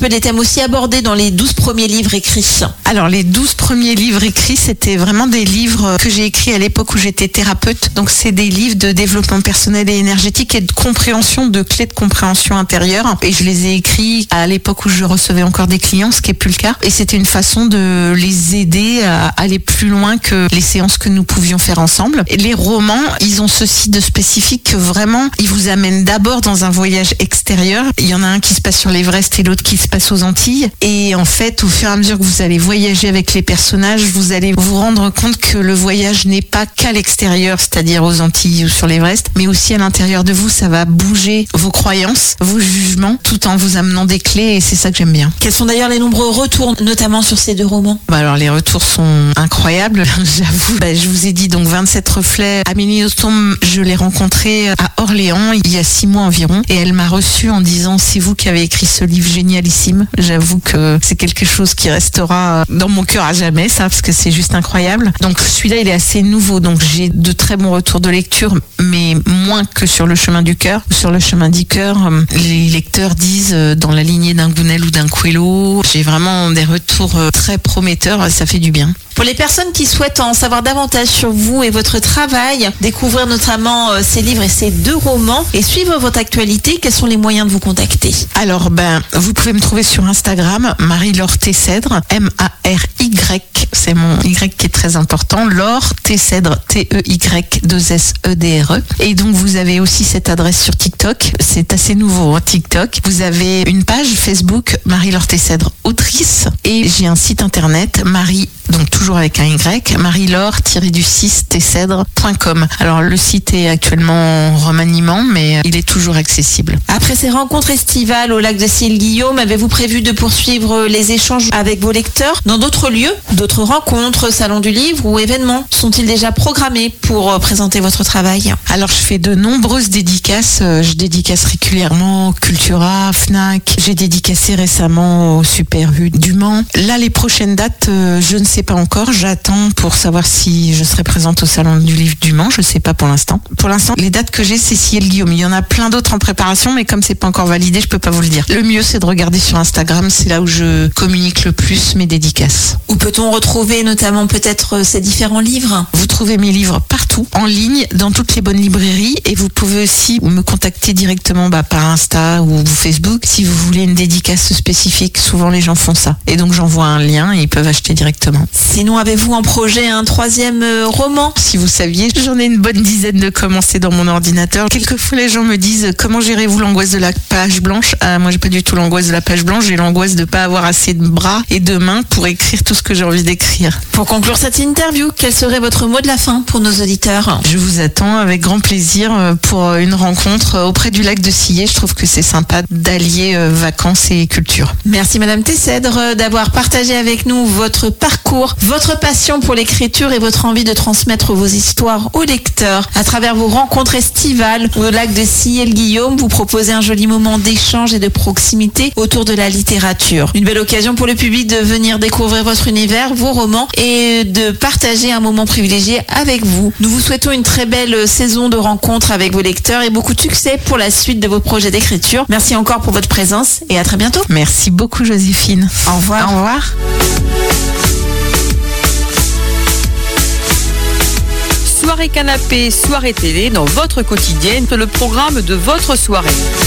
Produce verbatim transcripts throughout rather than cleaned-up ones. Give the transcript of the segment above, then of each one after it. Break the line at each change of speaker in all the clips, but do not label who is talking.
peu des thèmes aussi abordés dans les douze premiers livres écrits.
Alors, les douze premiers livres écrits, c'était vraiment des livres que j'ai écrits à l'époque où j'étais thérapeute. Donc, c'est des livres de développement personnel et énergétique et de compréhension, de clés de compréhension intérieure. Et je les ai écrits à l'époque où je recevais encore des clients, ce qui n'est plus le cas. Et c'était une façon de les aider à aller plus loin que les séances que nous pouvions faire ensemble. Et les romans, ils ont ceci de spécifique que vraiment, ils vous amènent d'abord dans un voyage extérieur. Il y en a un qui se passe sur l'Everest et l'autre qui se passe aux Antilles. Et en fait, au fur et à mesure que vous allez voyager avec les personnages, vous allez vous rendre compte que le voyage n'est pas qu'à l'extérieur, c'est-à-dire aux Antilles ou sur l'Everest, mais aussi à l'intérieur de vous. Ça va bouger vos croyances, vos jugements, tout en vous amenant des clés, et c'est ça que j'aime bien.
Quels sont d'ailleurs les nombreux retours, notamment sur ces deux romans?
Bah alors, les retours sont incroyables, j'avoue. Bah, je vous ai dit, donc vingt-sept reflets. Amélie Nothomb, je l'ai rencontrée à Orléans il y a six mois environ, et elle m'a reçue en disant: c'est vous qui avez écrit ce livre génialissime. J'avoue que c'est quelque chose qui restera dans mon cœur à jamais, ça, parce que c'est juste incroyable. Donc celui-là, il est assez nouveau, donc j'ai de très bons retours de lecture, mais moins que sur le chemin du cœur. Sur le chemin du cœur, les lecteurs disent dans la lignée d'un Gounel ou d'un Coelho. J'ai vraiment des retours très prometteurs, ça fait du bien.
Pour les personnes qui souhaitent en savoir davantage sur vous et votre travail, découvrir notamment euh, ces livres et ces deux romans et suivre votre actualité, quels sont les moyens de vous contacter?
Alors, ben, vous pouvez me trouver sur Instagram, Marie-Laure Tessèdre, M A R Y, c'est mon Y qui est très important, Laure Tessèdre, T E Y deux S E D R E. Et donc, vous avez aussi cette adresse sur TikTok, c'est assez nouveau, hein, TikTok. Vous avez une page Facebook, Marie-Laure Tessèdre, autrice, et j'ai un site internet, Marie, donc toujours avec un Y, marie-laure du six tessèdre point com. Alors le site est actuellement en remaniement, mais il est toujours accessible.
Après ces rencontres estivales au lac de Sille-Guillaume, avez-vous prévu de poursuivre les échanges avec vos lecteurs dans d'autres lieux? D'autres rencontres, salons du livre ou événements sont-ils déjà programmés pour présenter votre travail?
Alors je fais de nombreuses dédicaces, je dédicace régulièrement Cultura, Fnac, j'ai dédicacé récemment au Super U du Mans. Là, les prochaines dates, je ne sais pas encore, j'attends pour savoir si je serai présente au salon du livre du Mans, je sais pas pour l'instant. Pour l'instant, les dates que j'ai, c'est Sille-Guillaume. Il y en a plein d'autres en préparation, mais comme c'est pas encore validé, je peux pas vous le dire. Le mieux, c'est de regarder sur Instagram, c'est là où je communique le plus mes dédicaces.
Où peut-on retrouver notamment peut-être ces différents livres?
Vous trouvez mes livres partout, en ligne, dans toutes les bonnes librairies, et vous pouvez aussi me contacter directement bah, par Insta ou Facebook si vous voulez une dédicace spécifique. Souvent, les gens font ça. Et donc, j'envoie un lien et ils peuvent acheter directement.
Sinon, avez-vous en projet un troisième euh, roman?
Si vous saviez, j'en ai une bonne dizaine de commencés dans mon ordinateur. Quelquefois, les gens me disent « Comment gérez-vous l'angoisse de la page blanche ?» Ah, moi, j'ai pas du tout l'angoisse de la page blanche. J'ai l'angoisse de pas avoir assez de bras et de mains pour écrire tout ce que j'ai envie d'écrire.
Pour conclure cette interview, quel serait votre mot de la fin pour nos auditeurs?
Je vous attends avec grand plaisir pour une rencontre auprès du lac de Sillé. Je trouve que c'est sympa d'allier vacances et culture.
Merci Madame Tessèdre d'avoir partagé avec nous votre parcours, votre passion pour l'écriture et votre envie de transmettre vos histoires aux lecteurs. À travers vos rencontres estivales au lac de Sille-Guillaume, vous proposez un joli moment d'échange et de proximité autour de la littérature. Une belle occasion pour le public de venir découvrir votre univers, vos romans et de partager un moment privilégié avec vous. Nous vous souhaitons une très belle saison de rencontres avec vos lecteurs et beaucoup de succès pour la suite de vos projets d'écriture. Merci encore pour votre présence et à très bientôt.
Merci beaucoup Joséphine.
Au revoir.
Au revoir.
Soirée canapé, soirée télé, dans votre quotidienne, le programme de votre soirée.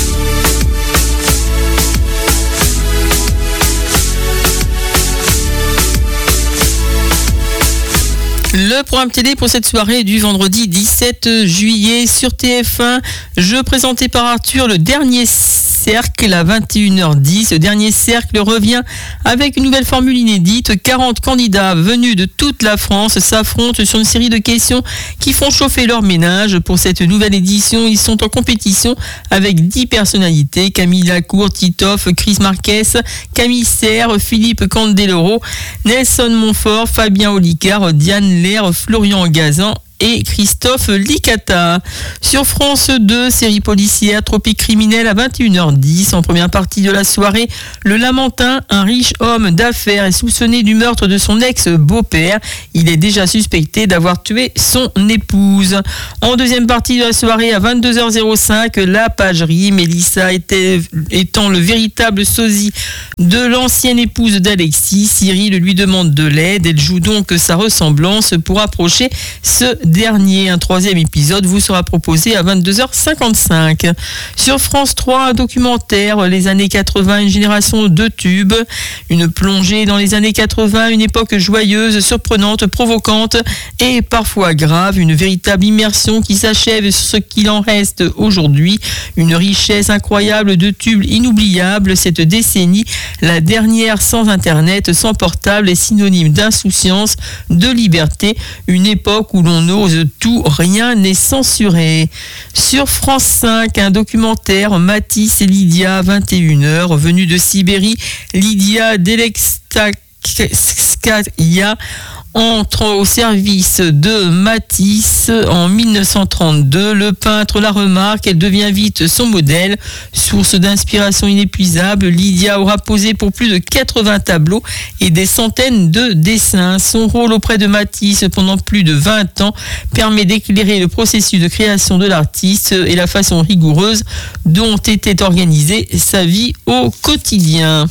Le programme télé pour cette soirée du vendredi dix-sept juillet sur T F un. Jeu présenté par Arthur, le dernier cercle à vingt et une heures dix. Ce dernier cercle revient avec une nouvelle formule inédite. quarante candidats venus de toute la France s'affrontent sur une série de questions qui font chauffer leur ménage. Pour cette nouvelle édition, ils sont en compétition avec dix personnalités. Camille Lacour, Titoff, Chris Marquez, Camille Serre, Philippe Candeloro, Nelson Montfort, Fabien Olicard, Diane Lair, Florian Gazan et Christophe Licata. Sur France deux, série policière Tropique criminel à vingt et une heures dix. En première partie de la soirée, le Lamentin, un riche homme d'affaires, est soupçonné du meurtre de son ex-beau-père. Il est déjà suspecté d'avoir tué son épouse. En deuxième partie de la soirée, à vingt-deux heures cinq, La Pagerie, Mélissa était, étant le véritable sosie de l'ancienne épouse d'Alexis. Cyril lui demande de l'aide. Elle joue donc sa ressemblance pour approcher ce dernier. Un troisième épisode vous sera proposé à vingt-deux heures cinquante-cinq. Sur France trois, un documentaire, les années quatre-vingts, une génération de tubes. Une plongée dans les années quatre-vingts, une époque joyeuse, surprenante, provocante et parfois grave. Une véritable immersion qui s'achève sur ce qu'il en reste aujourd'hui. Une richesse incroyable de tubes inoubliables. Cette décennie, la dernière sans Internet, sans portable, est synonyme d'insouciance, de liberté. Une époque où l'on ose tout, rien n'est censuré. Sur France cinq, un documentaire, Mathis et Lydia, vingt et une heures, venue de Sibérie, Lydia Delexskaya entre au service de Matisse en mille neuf cent trente-deux. Le peintre la remarque, elle devient vite son modèle. Source d'inspiration inépuisable, Lydia aura posé pour plus de quatre-vingts tableaux et des centaines de dessins. Son rôle auprès de Matisse pendant plus de vingt ans permet d'éclairer le processus de création de l'artiste et la façon rigoureuse dont était organisée sa vie au quotidien.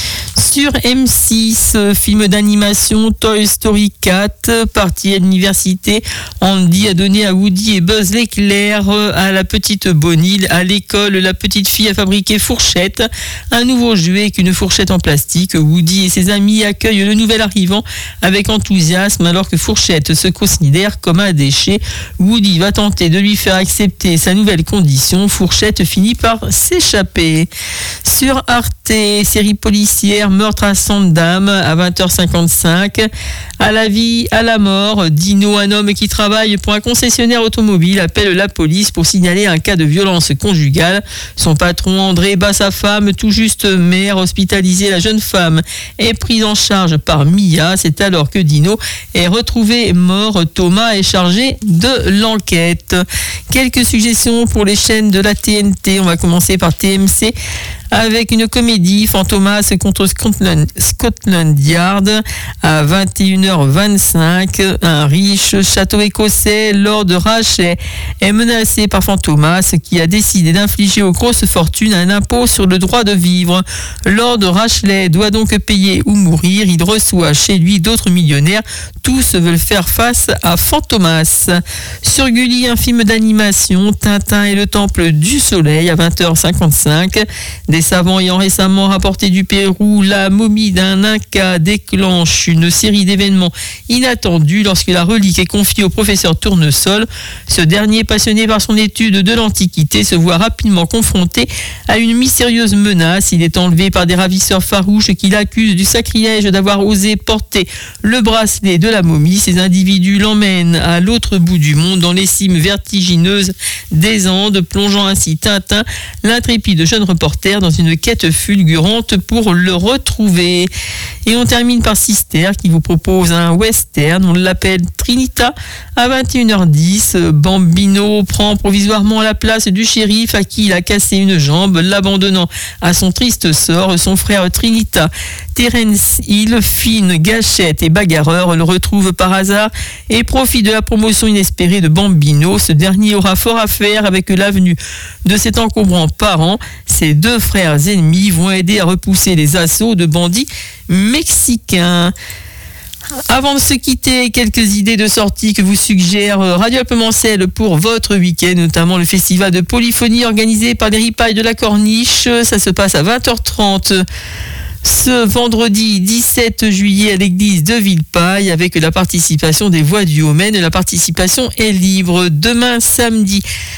Sur M six, film d'animation Toy Story quatre, partie à l'université. Andy a donné à Woody et Buzz l'éclair. À la petite Bonnie, à l'école, la petite fille a fabriqué Fourchette, un nouveau jouet avec une fourchette en plastique. Woody et ses amis accueillent le nouvel arrivant avec enthousiasme alors que Fourchette se considère comme un déchet. Woody va tenter de lui faire accepter sa nouvelle condition. Fourchette finit par s'échapper. Sur Arte, série policière Meurtre à Sandam à vingt heures cinquante-cinq. À la vie, à la mort, Dino, un homme qui travaille pour un concessionnaire automobile, appelle la police pour signaler un cas de violence conjugale. Son patron André bat sa femme, tout juste mère, hospitalisée. La jeune femme est prise en charge par Mia. C'est alors que Dino est retrouvé mort. Thomas est chargé de l'enquête. Quelques suggestions pour les chaînes de la T N T. On va commencer par T M C avec une comédie, Fantomas contre Scotland, Scotland Yard à vingt et une heures vingt-cinq. Un riche château écossais, Lord Rachet, est menacé par Fantomas qui a décidé d'infliger aux grosses fortunes un impôt sur le droit de vivre. Lord Rachet doit donc payer ou mourir. Il reçoit chez lui d'autres millionnaires. Tous veulent faire face à Fantomas. Sur Gulli, un film d'animation, Tintin et le Temple du Soleil à vingt heures cinquante-cinq. Des savants ayant récemment rapporté du Pérou la momie d'un Inca déclenche une série d'événements inattendus lorsque la relique est confiée au professeur Tournesol. Ce dernier, passionné par son étude de l'Antiquité, se voit rapidement confronté à une mystérieuse menace. Il est enlevé par des ravisseurs farouches qui l'accusent du sacrilège d'avoir osé porter le bracelet de la momie. Ces individus l'emmènent à l'autre bout du monde, dans les cimes vertigineuses des Andes, plongeant ainsi Tintin, l'intrépide jeune reporter, dans une quête fulgurante pour le retrouver. Et on termine par Sister qui vous propose un western, on l'appelle Trinita à vingt et une heures dix. Bambino prend provisoirement la place du shérif à qui il a cassé une jambe, l'abandonnant à son triste sort. Son frère Trinita, Terence Hill, fine, gâchette et bagarreur, le retrouve par hasard et profite de la promotion inespérée de Bambino. Ce dernier aura fort à faire avec l'avenue de cet encombrant parent. Ses deux frères ennemis vont aider à repousser les assauts de bandits mexicains. Avant de se quitter, quelques idées de sortie que vous suggère Radio Alpemancel pour votre week-end, notamment le festival de polyphonie organisé par les Ripailles de la Corniche. Ça se passe à vingt heures trente. Ce vendredi dix-sept juillet à l'église de Villepinte avec la participation des Voix du Haut-Maine. La participation est libre. Demain samedi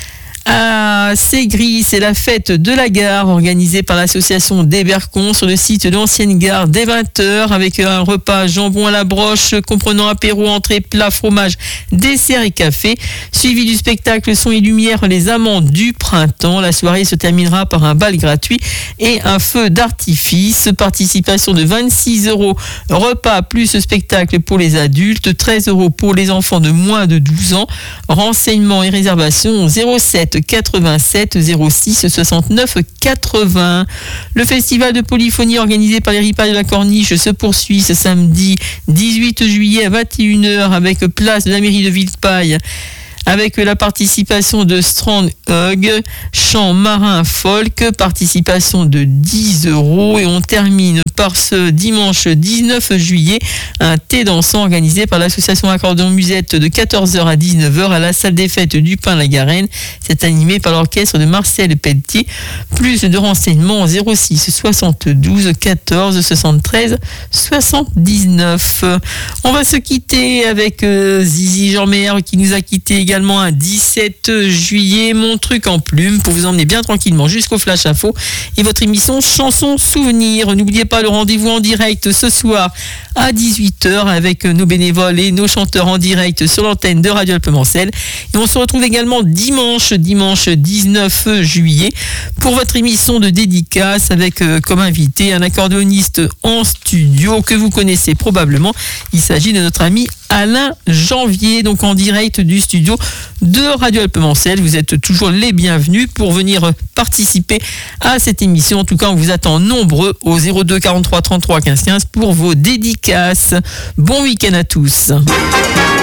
À Ségris, c'est la fête de la gare organisée par l'association des Bercons sur le site de l'ancienne gare dès vingt heures avec un repas jambon à la broche comprenant apéro, entrée, plat, fromage, dessert et café. Suivi du spectacle son et lumière, les amants du printemps. La soirée se terminera par un bal gratuit et un feu d'artifice. Participation de vingt-six euros. Repas plus spectacle pour les adultes. treize euros pour les enfants de moins de douze ans. Renseignements et réservations zéro sept quatre-vingt-sept zéro six soixante-neuf quatre-vingts. Le festival de polyphonie organisé par les Ripailles de la Corniche se poursuit ce samedi dix-huit juillet à vingt et une heures avec place de la mairie de Villepinte, avec la participation de Strand Hug, chant marin folk, participation de dix euros. Et on termine par ce dimanche dix-neuf juillet, un thé dansant organisé par l'association Accordéon Musette de quatorze heures à dix-neuf heures à la salle des fêtes du Pin-la-Garenne. C'est animé par l'orchestre de Marcel Pelletier. Plus de renseignements zéro six soixante-douze quatorze soixante-treize soixante-dix-neuf. On va se quitter avec euh, Zizi Jean-Mer qui nous a quitté également un dix-sept juillet. Mon truc en plume pour vous emmener bien tranquillement jusqu'au Flash Info et votre émission Chansons Souvenirs. N'oubliez pas le rendez-vous en direct ce soir à dix-huit heures avec nos bénévoles et nos chanteurs en direct sur l'antenne de Radio Alpemancel. Et on se retrouve également dimanche, dimanche dix-neuf juillet pour votre émission de dédicace avec euh, comme invité un accordéoniste en studio que vous connaissez probablement. Il s'agit de notre ami Alain Janvier, donc en direct du studio de Radio Alpemancel. Vous êtes toujours les bienvenus pour venir participer à cette émission. En tout cas, on vous attend nombreux au zéro deux quarante-trois trente-trois quinze quinze pour vos dédicaces. Bon week-end à tous.